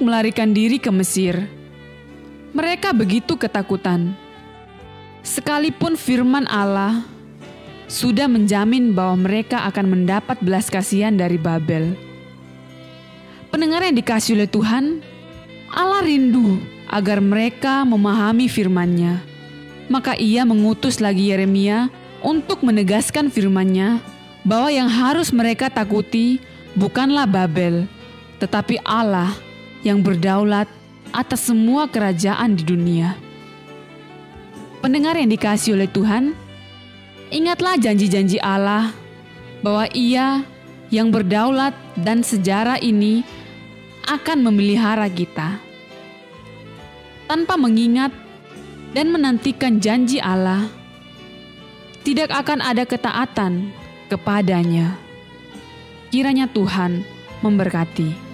untuk melarikan diri ke Mesir. Mereka begitu ketakutan. Sekalipun firman Allah sudah menjamin bahwa mereka akan mendapat belas kasihan dari Babel. Pendengar yang dikasihi oleh Tuhan, Allah rindu agar mereka memahami firman-Nya. Maka Ia mengutus lagi Yeremia untuk menegaskan firman-Nya bahwa yang harus mereka takuti bukanlah Babel, tetapi Allah yang berdaulat atas semua kerajaan di dunia. Pendengar yang dikasihi oleh Tuhan, ingatlah janji-janji Allah bahwa Ia yang berdaulat dan sejarah ini akan memelihara kita. Tanpa mengingat dan menantikan janji Allah, tidak akan ada ketaatan kepadanya. Kiranya Tuhan memberkati.